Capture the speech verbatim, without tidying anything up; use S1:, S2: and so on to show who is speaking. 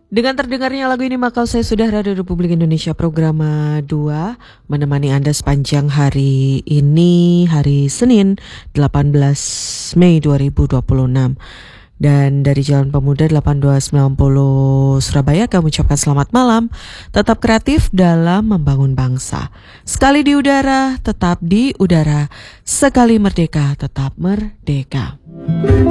S1: Dengan terdengarnya lagu ini maka saya sudah Radio Republik Indonesia program dua menemani Anda sepanjang hari ini, hari Senin delapan belas Mei dua ribu dua puluh enam. Dan dari Jalan Pemuda delapan dua sembilan nol Surabaya kami ucapkan selamat malam. Tetap kreatif dalam membangun bangsa. Sekali di udara, tetap di udara. Sekali merdeka, tetap merdeka.